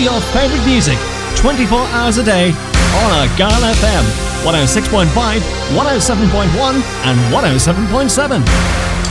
your favorite music 24 hours a day on Argyle FM 106.5, 107.1 and 107.7.